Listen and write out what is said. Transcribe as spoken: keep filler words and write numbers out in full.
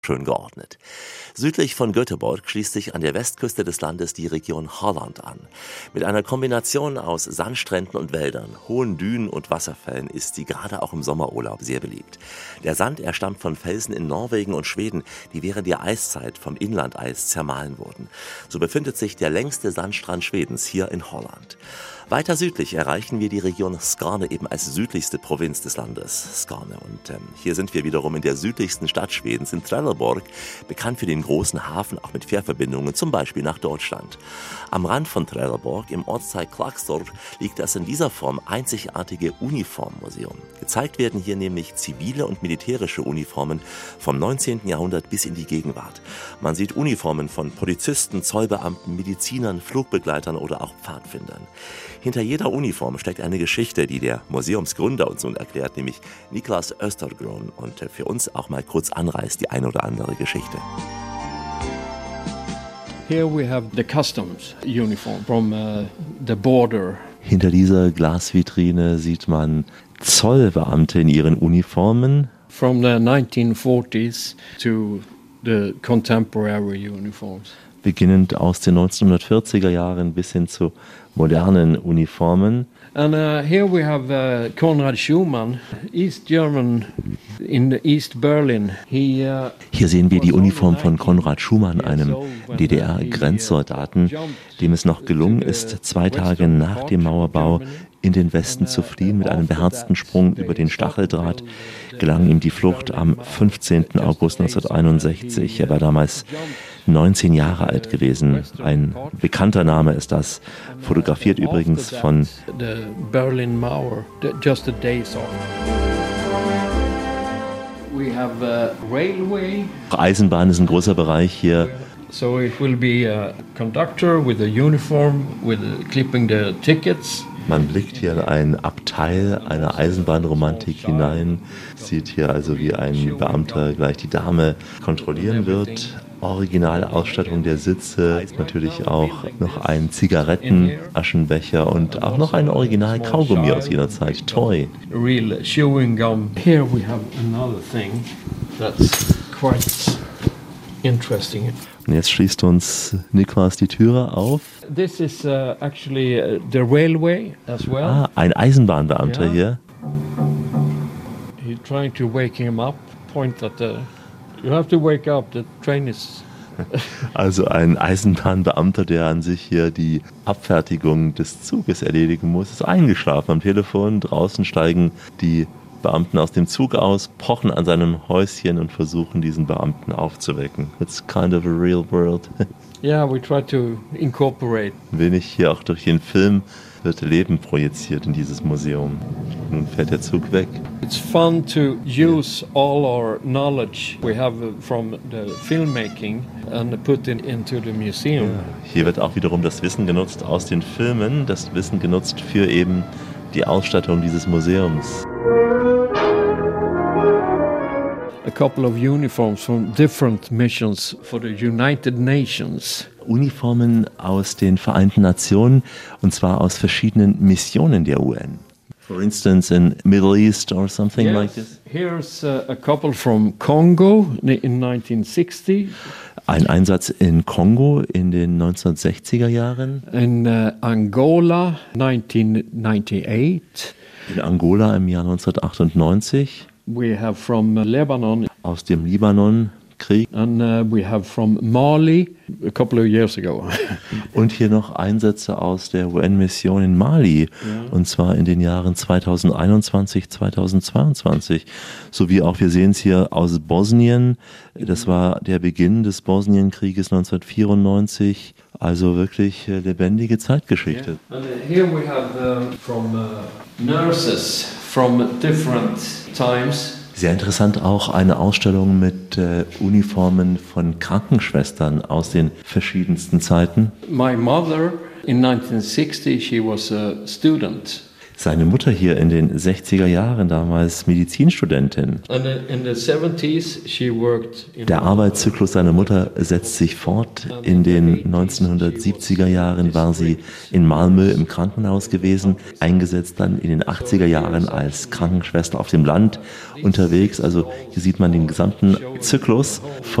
schön geordnet. Südlich von Göteborg schließt sich an der Westküste des Landes die Region Holland an. Mit einer Kombination aus Sandstränden und Wäldern, hohen Dünen und Wasserfällen ist sie gerade auch im Sommerurlaub sehr beliebt. Der Sand, er stammt von Felsen in Norwegen und Schweden, die während der Eiszeit vom Inlandeis zermahlen wurden. So befindet sich der längste Sandstrand Schwedens hier in Holland. Weiter südlich erreichen wir die Region Skåne, eben als südlichste Provinz des Landes, Skåne. Und ähm, hier sind wir wiederum in der südlichsten Stadt Schwedens, in Trelleborg, bekannt für den großen Hafen, auch mit Fährverbindungen, zum Beispiel nach Deutschland. Am Rand von Trelleborg, im Ortsteil Klagstorp, liegt das in dieser Form einzigartige Uniformmuseum. Gezeigt werden hier nämlich zivile und militärische Uniformen vom neunzehnten Jahrhundert bis in die Gegenwart. Man sieht Uniformen von Polizisten, Zollbeamten, Medizinern, Flugbegleitern oder auch Pfadfindern. Hinter jeder Uniform steckt eine Geschichte, die der Museumsgründer uns nun erklärt, nämlich Niklas Östergren, und für uns auch mal kurz anreißt die eine oder andere Geschichte. Here we have the customs uniform from uh, the border. Hinter dieser Glasvitrine sieht man Zollbeamte in ihren Uniformen. From the nineteen forties to the contemporary uniforms. Beginnend aus den neunzehnhundertvierziger Jahren bis hin zu modernen Uniformen. And uh, here we have uh, Konrad Schumann, East German in East Berlin. He, uh, Hier sehen wir die Uniform von Konrad Schumann, einem D D R-Grenzsoldaten, dem es noch gelungen ist, zwei Tage nach dem Mauerbau in den Westen zu fliehen. Mit einem beherzten Sprung über den Stacheldraht gelang ihm die Flucht am fünfzehnten August neunzehnhunderteinundsechzig. Er war damals neunzehn Jahre alt gewesen. Ein bekannter Name ist das, fotografiert übrigens von the Berlin Mauer, just the days off. We have a railway. Eisenbahn ist ein großer Bereich hier. So it will be a conductor with a uniform, with a, clipping the tickets. Man blickt hier in ein Abteil einer Eisenbahnromantik hinein, sieht hier also, wie ein Beamter gleich die Dame kontrollieren wird. Originale Ausstattung der Sitze, natürlich auch noch ein Zigarettenaschenbecher und auch noch ein Original Kaugummi aus jener Zeit, Toy. Real chewing gum. Here we have another thing that's quite interesting. Und jetzt schließt uns Niklas die Türe auf. This is uh, actually uh, the railway as well. Ah, ein Eisenbahnbeamter yeah. hier. He's trying to wake him up, point at the... You have to wake up, the train is... Also ein Eisenbahnbeamter, der an sich hier die Abfertigung des Zuges erledigen muss, ist eingeschlafen am Telefon. Draußen steigen die Beamten aus dem Zug aus, pochen an seinem Häuschen und versuchen, diesen Beamten aufzuwecken. It's kind of a real world. Yeah, we try to incorporate. Wenig hier auch durch den Film wird Leben projiziert in dieses Museum. Nun fährt der Zug weg. It's fun to use all our knowledge we have from the filmmaking and put it into the museum. Ja. Hier wird auch wiederum das Wissen genutzt aus den Filmen, das Wissen genutzt für eben die Ausstattung dieses Museums. A couple of uniforms from different missions for the United Nations. Uniformen aus den Vereinten Nationen, und zwar aus verschiedenen Missionen der U N. For instance, in Middle East or something yes. like this. Here's uh, a couple from Congo in nineteen sixty. Ein Einsatz in Kongo in den neunzehnhundertsechziger Jahren. In uh, Angola nineteen ninety-eight. In Angola im Jahr neunzehnhundertachtundneunzig. We have from Lebanon. Aus dem Libanonkrieg. And uh, we have from Mali a couple of years ago. Und hier noch Einsätze aus der U N-Mission in Mali, ja. Und zwar in den Jahren zweitausendeinundzwanzig, zweitausendzweiundzwanzig. Sowie auch, wir sehen es hier, aus Bosnien. Das war der Beginn des Bosnienkrieges neunzehnhundertvierundneunzig. Also wirklich äh, lebendige Zeitgeschichte. Yeah. And here we have uh, from uh, nurses from different times. Sehr interessant auch eine Ausstellung mit äh, Uniformen von Krankenschwestern aus den verschiedensten Zeiten. My mother in nineteen sixty, she was a student. Seine Mutter hier in den sechziger Jahren, damals Medizinstudentin. Der Arbeitszyklus seiner Mutter setzt sich fort. In den neunzehnhundertsiebziger Jahren war sie in Malmö im Krankenhaus gewesen, eingesetzt dann in den achtziger Jahren als Krankenschwester auf dem Land unterwegs. Also hier sieht man den gesamten Zyklus